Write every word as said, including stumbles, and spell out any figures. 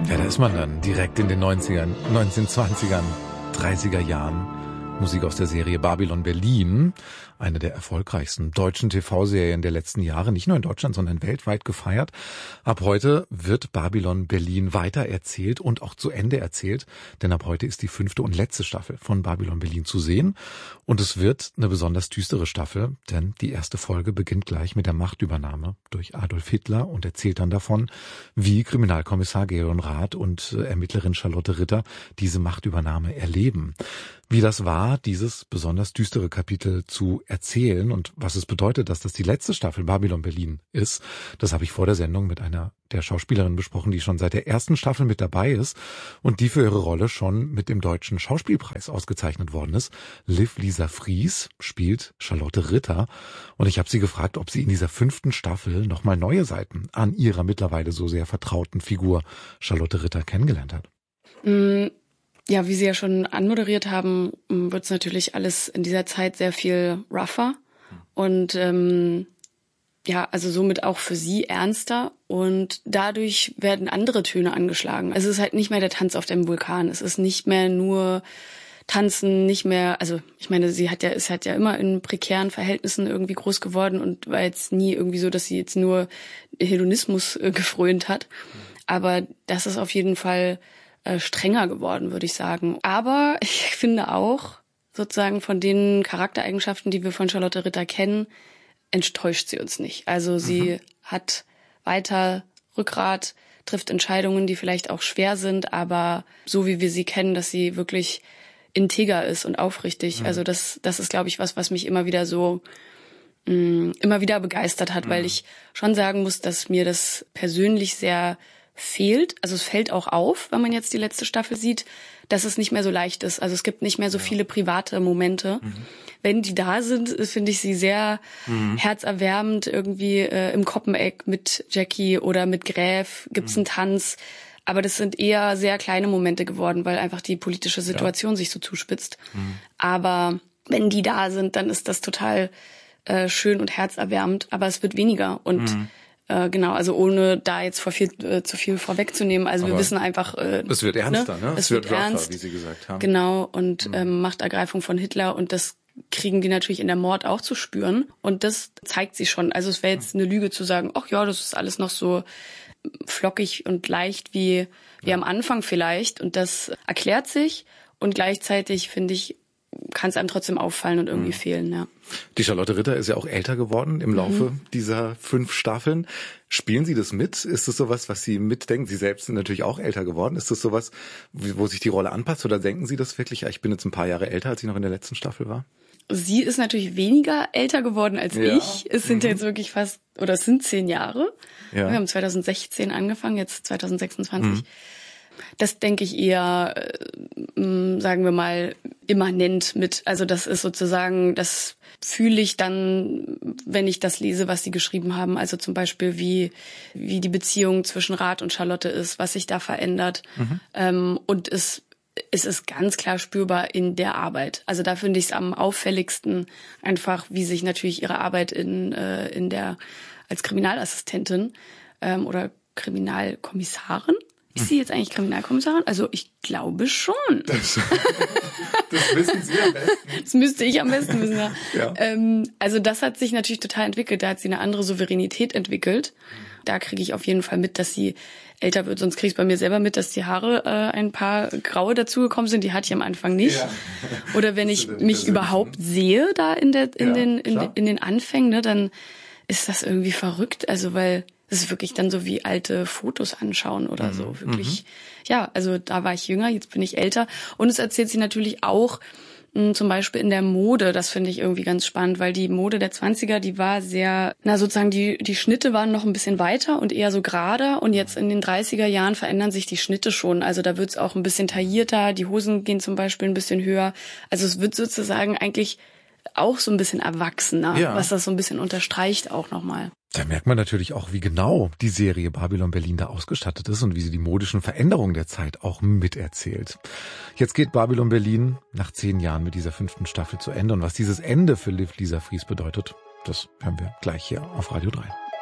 Ja, da ist man dann direkt in den neunzigern, neunzehnhundertzwanzigern, dreißiger Jahren. Musik aus der Serie Babylon Berlin, eine der erfolgreichsten deutschen T V-Serien der letzten Jahre, nicht nur in Deutschland, sondern weltweit gefeiert. Ab heute wird Babylon Berlin weiter erzählt und auch zu Ende erzählt, denn ab heute ist die fünfte und letzte Staffel von Babylon Berlin zu sehen. Und es wird eine besonders düstere Staffel, denn die erste Folge beginnt gleich mit der Machtübernahme durch Adolf Hitler und erzählt dann davon, wie Kriminalkommissar Georg Rath und Ermittlerin Charlotte Ritter diese Machtübernahme erleben. Wie das war, dieses besonders düstere Kapitel zu erzählen und was es bedeutet, dass das die letzte Staffel Babylon Berlin ist, das habe ich vor der Sendung mit einer der Schauspielerinnen besprochen, die schon seit der ersten Staffel mit dabei ist und die für ihre Rolle schon mit dem Deutschen Schauspielpreis ausgezeichnet worden ist. Liv Lisa Fries spielt Charlotte Ritter und ich habe sie gefragt, ob sie in dieser fünften Staffel nochmal neue Seiten an ihrer mittlerweile so sehr vertrauten Figur Charlotte Ritter kennengelernt hat. Mm. Ja, wie Sie ja schon anmoderiert haben, wird es natürlich alles in dieser Zeit sehr viel rougher und ähm, ja, also somit auch für Sie ernster und dadurch werden andere Töne angeschlagen. Also es ist halt nicht mehr der Tanz auf dem Vulkan, es ist nicht mehr nur Tanzen, nicht mehr, also ich meine, sie hat ja, ist halt ja immer in prekären Verhältnissen irgendwie groß geworden und war jetzt nie irgendwie so, dass sie jetzt nur Hedonismus äh, gefrönt hat, aber das ist auf jeden Fall strenger geworden, würde ich sagen. Aber ich finde auch, sozusagen von den Charaktereigenschaften, die wir von Charlotte Ritter kennen, enttäuscht sie uns nicht. Also sie mhm. hat weiter Rückgrat, trifft Entscheidungen, die vielleicht auch schwer sind, aber so wie wir sie kennen, dass sie wirklich integer ist und aufrichtig. Mhm. Also das, das ist, glaube ich, was, was mich immer wieder so mh, immer wieder begeistert hat, mhm. weil ich schon sagen muss, dass mir das persönlich sehr fehlt. Also es fällt auch auf, wenn man jetzt die letzte Staffel sieht, dass es nicht mehr so leicht ist. Also es gibt nicht mehr so ja. viele private Momente. Mhm. Wenn die da sind, finde ich sie sehr mhm. herzerwärmend. Irgendwie äh, im Koppeneck mit Jackie oder mit Gräf gibt's mhm. einen Tanz. Aber das sind eher sehr kleine Momente geworden, weil einfach die politische Situation ja. sich so zuspitzt. Mhm. Aber wenn die da sind, dann ist das total äh, schön und herzerwärmend. Aber es wird weniger und mhm. Äh, genau, also ohne da jetzt vor viel, äh, zu viel vorwegzunehmen. Also Aber wir wissen einfach... Äh, es wird ernster, ne? ne? Es, es wird, wird ernst, rougher, wie Sie gesagt haben. Genau, und mhm. ähm, Machtergreifung von Hitler. Und das kriegen die natürlich in der Mord auch zu spüren. Und das zeigt sie schon. Also es wäre jetzt eine Lüge zu sagen, ach ja, das ist alles noch so flockig und leicht wie, wie ja. am Anfang vielleicht. Und das erklärt sich. Und gleichzeitig, finde ich, kann es einem trotzdem auffallen und irgendwie mhm. fehlen, ja. Die Charlotte Ritter ist ja auch älter geworden im Laufe mhm. dieser fünf Staffeln. Spielen Sie das mit? Ist das sowas, was Sie mitdenken? Sie selbst sind natürlich auch älter geworden. Ist das sowas, wo sich die Rolle anpasst? Oder denken Sie das wirklich, ja, ich bin jetzt ein paar Jahre älter, als ich noch in der letzten Staffel war? Sie ist natürlich weniger älter geworden als ja. ich. Es sind mhm. jetzt wirklich fast, oder es sind zehn Jahre. Ja. Wir haben zwanzig sechzehn angefangen, jetzt zwanzig sechsundzwanzig. Mhm. Das denke ich eher, äh, sagen wir mal, immanent mit. Also das ist sozusagen, das fühle ich dann, wenn ich das lese, was sie geschrieben haben. Also zum Beispiel, wie wie die Beziehung zwischen Rath und Charlotte ist, was sich da verändert. Mhm. Ähm, und es, es ist ganz klar spürbar in der Arbeit. Also da finde ich es am auffälligsten einfach, wie sich natürlich ihre Arbeit in äh, in der als Kriminalassistentin ähm, oder Kriminalkommissarin. Ist sie jetzt eigentlich Kriminalkommissarin? Also ich glaube schon. Das, das wissen Sie am besten. Das müsste ich am besten wissen, ja. ja. Ähm, also das hat sich natürlich total entwickelt. Da hat sie eine andere Souveränität entwickelt. Da kriege ich auf jeden Fall mit, dass sie älter wird. Sonst kriege ich bei mir selber mit, dass die Haare äh, ein paar graue dazugekommen sind. Die hatte ich am Anfang nicht. Ja. Oder wenn ich mich überhaupt sehe da in der in ja, den in, in den Anfängen, ne, dann ist das irgendwie verrückt. Also weil das ist wirklich dann so wie alte Fotos anschauen oder mhm. so. Wirklich, mhm. ja, also da war ich jünger, jetzt bin ich älter. Und es erzählt sie natürlich auch mh, zum Beispiel in der Mode. Das finde ich irgendwie ganz spannend, weil die Mode der zwanziger, die war sehr, na sozusagen die die Schnitte waren noch ein bisschen weiter und eher so gerader. Und jetzt in den dreißiger Jahren verändern sich die Schnitte schon. Also da wird es auch ein bisschen taillierter. Die Hosen gehen zum Beispiel ein bisschen höher. Also es wird sozusagen eigentlich auch so ein bisschen erwachsener, ja. was das so ein bisschen unterstreicht auch nochmal. Da merkt man natürlich auch, wie genau die Serie Babylon Berlin da ausgestattet ist und wie sie die modischen Veränderungen der Zeit auch miterzählt. Jetzt geht Babylon Berlin nach zehn Jahren mit dieser fünften Staffel zu Ende. Und was dieses Ende für Liv Lisa Fries bedeutet, das hören wir gleich hier auf Radio drei.